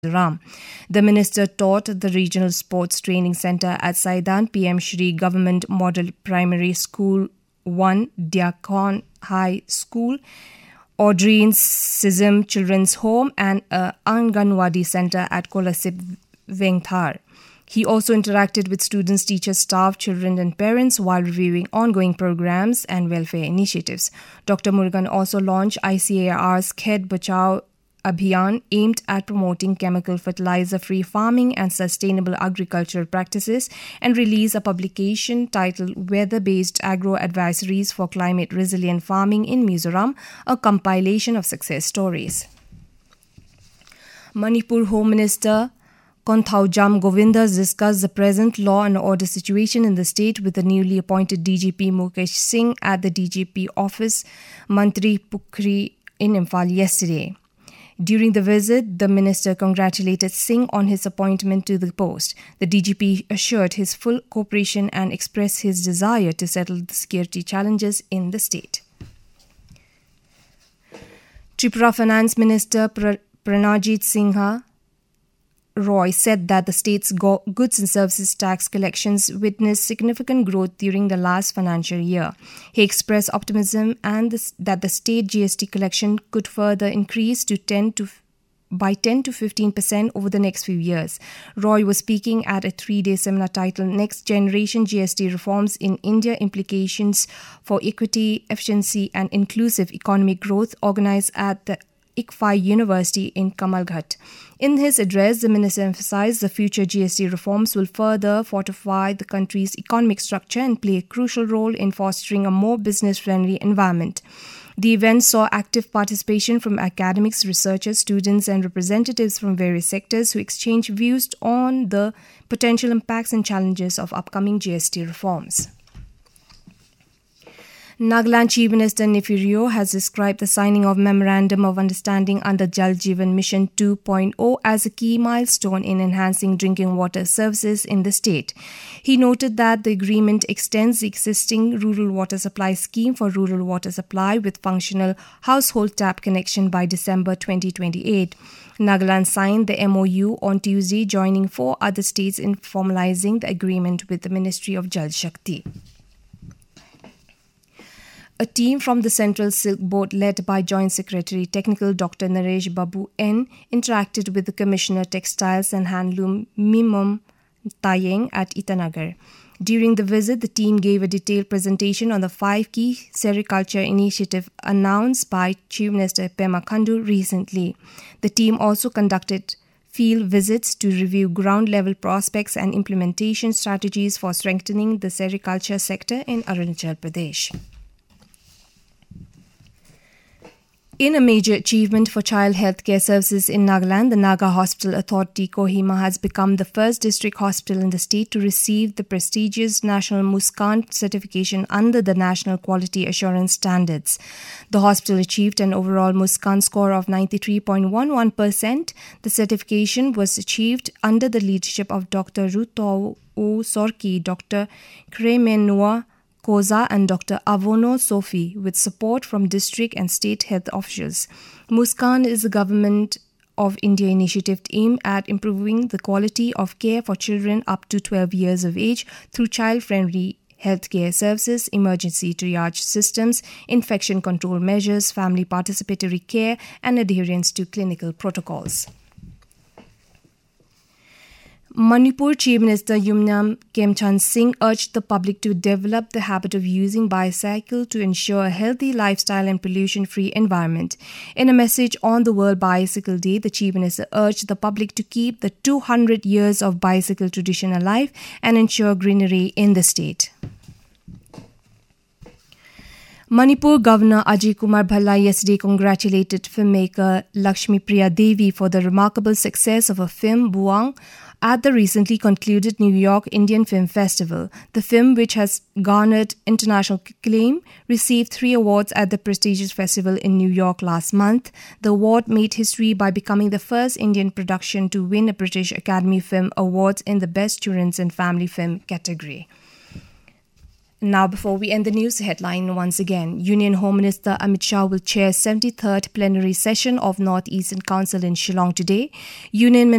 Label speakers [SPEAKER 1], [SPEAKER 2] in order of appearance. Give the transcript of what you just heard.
[SPEAKER 1] Mizoram. The minister taught at the Regional Sports Training Centre at Saidan PM Shri Government Model Primary School 1, Diakon High School, Audreyne Sism Children's Home and Anganwadi Centre at Kolasip Vengthar. He also interacted with students, teachers, staff, children and parents while reviewing ongoing programs and welfare initiatives. Dr. Murugan also launched ICAR's Khed Bachao Abhiyan aimed at promoting chemical fertilizer-free farming and sustainable agricultural practices and released a publication titled Weather-Based Agro Advisories for Climate Resilient Farming in Mizoram, a compilation of success stories. Manipur Home Minister Konthaujam Govinda discussed the present law and order situation in the state with the newly appointed DGP Mukesh Singh at the DGP office, Mantri Pukri in Imphal yesterday. During the visit, the minister congratulated Singh on his appointment to the post. The DGP assured his full cooperation and expressed his desire to settle the security challenges in the state. Tripura Finance Minister Pranajit Singha Roy said that the state's goods and services tax collections witnessed significant growth during the last financial year. He expressed optimism that the state GST collection could further increase by 10 to 15% over the next few years. Roy was speaking at a 3-day seminar titled Next Generation GST Reforms in India Implications for Equity, Efficiency and Inclusive Economic Growth, organized at the ICFI University in Kamalghat. In his address, the minister emphasized the future GST reforms will further fortify the country's economic structure and play a crucial role in fostering a more business-friendly environment. The event saw active participation from academics, researchers, students and representatives from various sectors who exchanged views on the potential impacts and challenges of upcoming GST reforms. Nagaland Chief Minister Nefiu has described the signing of Memorandum of Understanding under Jal Jeevan Mission 2.0 as a key milestone in enhancing drinking water services in the state. He noted that the agreement extends the existing rural water supply scheme for rural water supply with functional household tap connection by December 2028. Nagaland signed the MOU on Tuesday, joining 4 other states in formalizing the agreement with the Ministry of Jal Shakti. A team from the Central Silk Board led by Joint Secretary Technical Dr. Naresh Babu N interacted with the Commissioner Textiles and Handloom Mimom Tayeng at Itanagar. During the visit, the team gave a detailed presentation on the 5 key sericulture initiative announced by Chief Minister Pema Khandu recently. The team also conducted field visits to review ground-level prospects and implementation strategies for strengthening the sericulture sector in Arunachal Pradesh. In a major achievement for child healthcare services in Nagaland, the Naga Hospital Authority Kohima has become the first district hospital in the state to receive the prestigious National Muskaan certification under the National Quality Assurance Standards. The hospital achieved an overall Muskaan score of 93.11%. The certification was achieved under the leadership of Dr. Ruto Sorki, Dr. Kremenua Koza and Dr. Avono Sophie, with support from district and state health officials. Muskaan is a Government of India initiative aimed at improving the quality of care for children up to 12 years of age through child-friendly healthcare services, emergency triage systems, infection control measures, family participatory care, and adherence to clinical protocols. Manipur Chief Minister Yumnam Khemchand Singh urged the public to develop the habit of using bicycle to ensure a healthy lifestyle and pollution-free environment. In a message on the World Bicycle Day, the Chief Minister urged the public to keep the 200 years of bicycle tradition alive and ensure greenery in the state. Manipur Governor Ajay Kumar Bhalla yesterday congratulated filmmaker Lakshmi Priya Devi for the remarkable success of her film Buang at the recently concluded New York Indian Film Festival. The film, which has garnered international acclaim, received 3 awards at the prestigious festival in New York last month. The award made history by becoming the first Indian production to win a British Academy Film Awards in the Best Children's and Family Film category. Now, before we end the news headline once again, Union Home Minister Amit Shah will chair 73rd plenary session of North Eastern Council in Shillong today. Union